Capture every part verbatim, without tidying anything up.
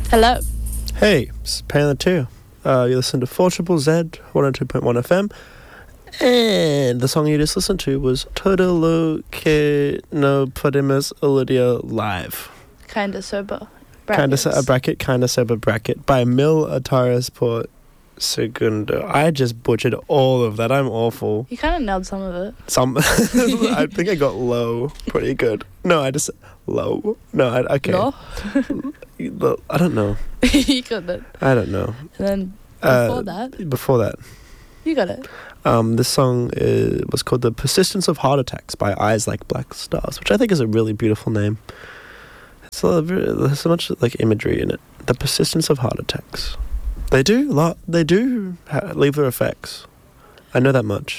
Hello. Hey, it's Panther two. Uh, you listen to four triple Z, one oh two point one F M. And the song you just listened to was Todolo Ke no Podemos Oludia Live. Kinda sober. Kinda so- a bracket, kinda sober bracket by Mil Ataras por Segundo. I just butchered all of that. I'm awful. You kind of nailed some of it. Some. I think I got low pretty good. No, I just low. No, I, okay. No. I don't know. You got it. I don't know. And then before Uh, that, Before that. you got it. Um, this song is, was called The Persistence of Heart Attacks by Eyes Like Black Stars, which I think is a really beautiful name. It's a, there's so much like imagery in it. The Persistence of Heart Attacks. They do lot. They do ha- leave their effects. I know that much.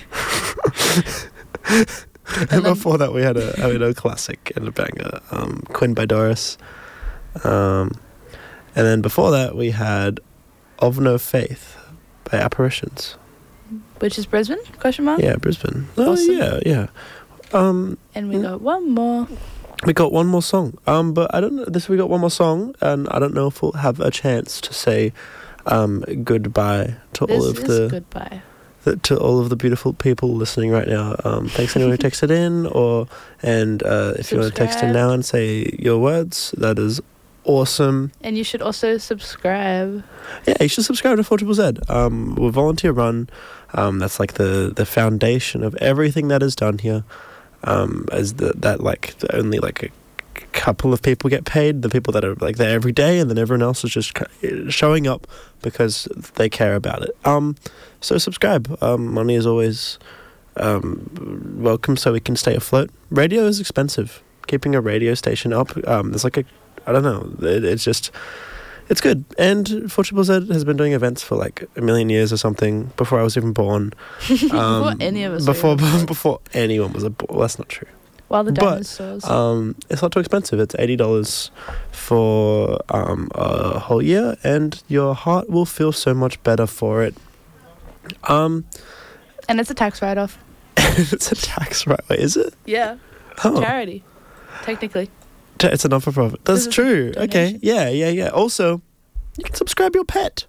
And before that, we had a, I mean, a classic and a banger, um, Quinn by Doris. Um, and then before that, we had Of No Faith by Apparitions. Which is Brisbane? Question mark. Yeah, Brisbane. Oh, Awesome. yeah, yeah. Um, And we got one more. we got one more song. Um, but I don't know. This we got one more song, and I don't know if we'll have a chance to say um goodbye to This all of is the, goodbye. the to all of the beautiful people listening right now. Um, thanks anyone who texted in, or and uh, if you want to text in Subscribe. now and say your words, that is awesome. And you should also subscribe. Yeah, you should subscribe to four triple Z. Um, we're volunteer run. Um, that's like the, the foundation of everything that is done here. Um, as the, that like the only like a c- couple of people get paid, the people that are like there every day, and then everyone else is just c- showing up because they care about it. Um, so subscribe. Um, money is always um, welcome, so we can stay afloat. Radio is expensive. Keeping a radio station up, um, there's like a I don't know. It, it's just. It's good. And four triple Z has been doing events for like a million years or something before I was even born. Um, Before any of us were Before, even born. before anyone was born. Well, that's not true. While the But, dinosaurs. Um, it's not too expensive. It's eighty dollars for um, a whole year, and your heart will feel so much better for it. Um, and it's a tax write-off. it's a tax, right? Wait, is it? Yeah. Oh. Charity. Technically. It's a not-for-profit. That's This is a true. Okay. donation. Yeah, yeah, yeah. Also, you can subscribe your pet.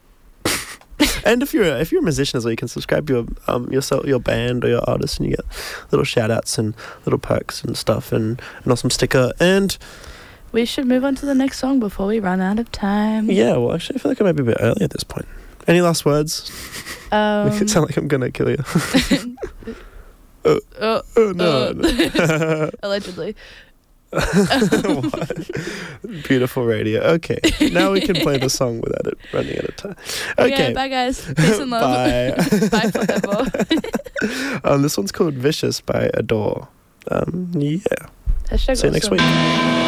And if you're a, if you're a musician as well, you can subscribe your um your sel- your band or your artist, and you get little shout outs and little perks and stuff, and an awesome sticker. And We should move on to the next song before we run out of time. yeah, well, actually, I feel like I might be a bit early at this point. Any last words? Um, Make it sound like I'm gonna kill you. oh, Oh no! uh, no. allegedly. What? Beautiful radio. Okay, now we can play the song without it running out of time. Okay, Okay, bye guys. Peace and love. Bye. Bye forever. um, this one's called Vicious by Adore. Um, yeah. Hashtag See you next awesome. week.